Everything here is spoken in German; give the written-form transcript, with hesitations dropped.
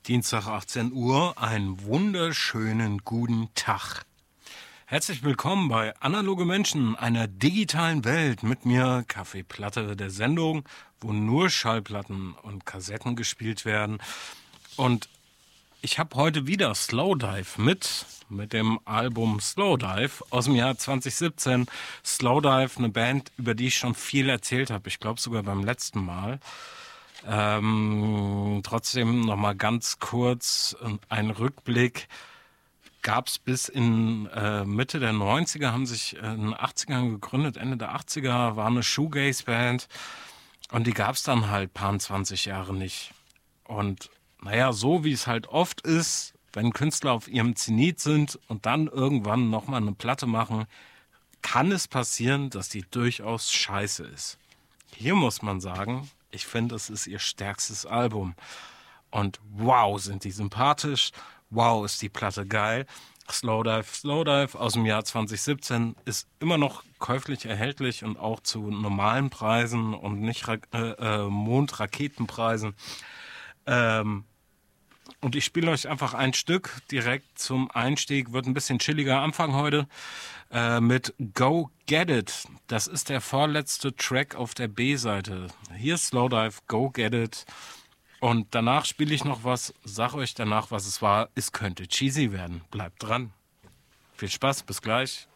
Dienstag 18 Uhr, einen wunderschönen guten Tag. Herzlich willkommen bei Analoge Menschen, einer digitalen Welt. Mit mir Kaffeeplatte der Sendung, wo nur Schallplatten und Kassetten gespielt werden. Und ich habe heute wieder Slowdive mit dem Album Slowdive aus dem Jahr 2017. Slowdive, eine Band, über die ich schon viel erzählt habe. Ich glaube sogar beim letzten Mal. Trotzdem nochmal ganz kurz ein Rückblick. Gab es bis in Mitte der 90er, haben sich in den 80ern gegründet, Ende der 80er, war eine Shoegaze-Band und die gab es dann halt paar 20 Jahre nicht. Und naja, so wie es halt oft ist, wenn Künstler auf ihrem Zenit sind und dann irgendwann nochmal eine Platte machen, kann es passieren, dass die durchaus scheiße ist. Hier muss man sagen, ich finde, es ist ihr stärkstes Album. Und wow, sind die sympathisch. Wow, ist die Platte geil. Slowdive aus dem Jahr 2017 ist immer noch käuflich erhältlich und auch zu normalen Preisen und nicht Mondraketenpreisen. Und ich spiele euch einfach ein Stück direkt zum Einstieg. Wird ein bisschen chilliger Anfang heute mit Go Get It. Das ist der vorletzte Track auf der B-Seite. Hier ist Slowdive, Go Get It. Und danach spiele ich noch was. Sag euch danach, was es war. Es könnte cheesy werden. Bleibt dran. Viel Spaß, bis gleich.